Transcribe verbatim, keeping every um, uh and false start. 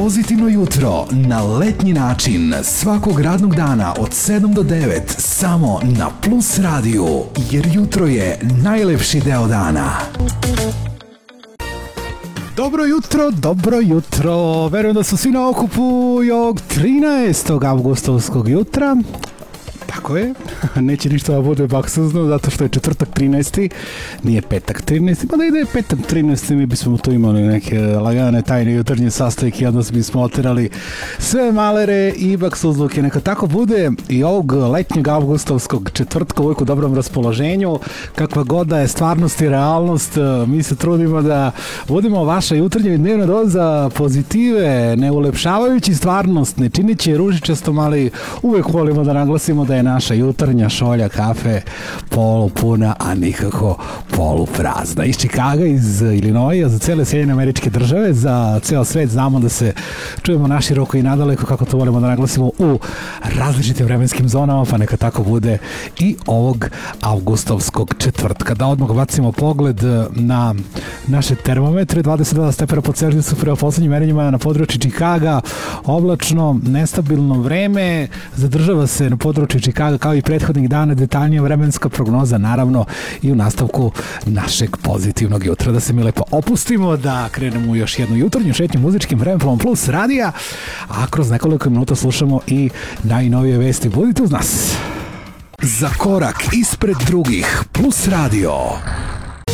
Pozitivno jutro na letnji način svakog radnog dana od sedam do devet samo na Plus radiju, jer jutro je najlepši deo dana. Dobro jutro, dobro jutro. Verujem da su svi na okupu i ovog trinaestog avgustovskog jutra. Tako je, neće ništa da bude baksuzno, zato što je četvrtak trinaesti, nije petak trinaesti, pa da ide petak trinaesti, mi bismo tu imali neke lagane tajne jutarnje sastojke, onda bismo oterali sve malere i baksuzluke, neka tako bude i ovog letnjeg avgustovskog četvrtka uvijek u dobrom raspoloženju, kakva god da je stvarnost i realnost, mi se trudimo da budemo vaša jutarnja i dnevna doza pozitive, ne ulepšavajući stvarnost, ne čineći je ružičastom, ali uvijek volimo da naglasimo da je naša jutarnja šolja kafe polupuna, a nikako poluprazna. Iz Čikaga, iz Illinoisa, za cele Sjedinjene Američke Države, za ceo svet, znamo da se čujemo naširoko i nadaleko, kako to volimo da naglasimo, u različitim vremenskim zonama, pa neka tako bude i ovog avgustovskog četvrtka. Da odmah bacimo pogled na naše termometre, dvadeset dva stepena po Celzijusu prema poslednjim merenjima na području Čikaga, oblačno, nestabilno vreme, zadržava se na području Čikaga kao i prethodnih dana, detaljnija vremenska prognoza, naravno i u nastavku našeg pozitivnog jutra. Da se mi lepo opustimo, da krenemo u još jednu jutarnju šetnju muzičkim vremenom Plus radija, a kroz nekoliko minuta slušamo i najnovije vesti. Budite uz nas. Za korak ispred drugih, Plus radio.